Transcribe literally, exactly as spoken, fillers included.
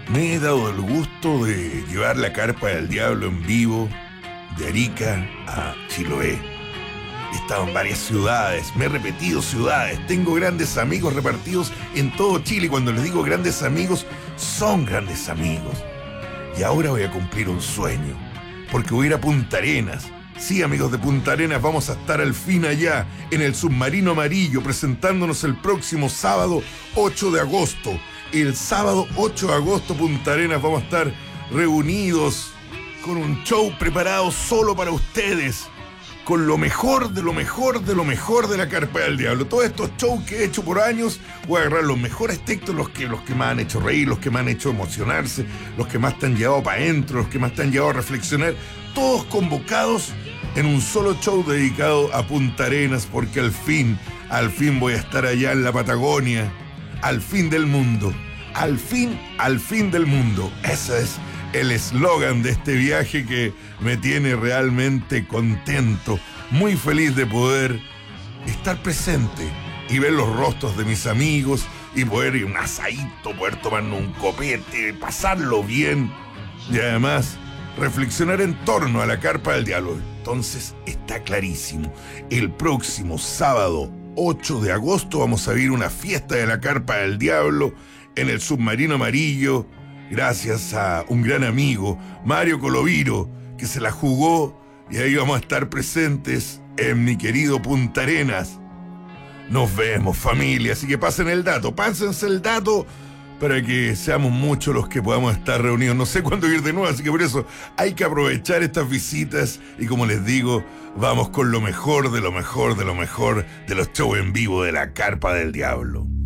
Me he dado el gusto de llevar la Carpa del Diablo en vivo de Arica a Chiloé. He estado en varias ciudades, me he repetido ciudades, tengo grandes amigos repartidos en todo Chile y cuando les digo grandes amigos, son grandes amigos. Y ahora voy a cumplir un sueño, porque voy a ir a Punta Arenas. Sí, amigos de Punta Arenas, vamos a estar al fin allá, en el Submarino Amarillo, presentándonos el próximo sábado ocho de agosto. El sábado ocho de agosto, Punta Arenas, vamos a estar reunidos con un show preparado solo para ustedes, con lo mejor de lo mejor de lo mejor de la Carpa del Diablo. Todos estos shows que he hecho por años, voy a agarrar los mejores textos, los que, los que más han hecho reír, los que más han hecho emocionarse, los que más te han llevado para adentro, los que más te han llevado a reflexionar, todos convocados en un solo show dedicado a Punta Arenas, porque al fin, al fin voy a estar allá en la Patagonia, al fin del mundo, al fin, al fin del mundo. Ese es el eslogan de este viaje que me tiene realmente contento, muy feliz de poder estar presente y ver los rostros de mis amigos y poder ir a un asadito, poder tomarnos un copete, pasarlo bien y además reflexionar en torno a la Carpa del Diablo. Entonces está clarísimo, el próximo sábado ocho de agosto vamos a vivir una fiesta de la Carpa del Diablo en el Submarino Amarillo, gracias a un gran amigo, Mario Coloviro, que se la jugó y ahí vamos a estar presentes en mi querido Punta Arenas. Nos vemos, familia, así que pasen el dato, pásense el dato para que seamos muchos los que podamos estar reunidos. No sé cuándo ir de nuevo, así que por eso hay que aprovechar estas visitas y como les digo, vamos con lo mejor de lo mejor de lo mejor de los shows en vivo de la Carpa del Diablo.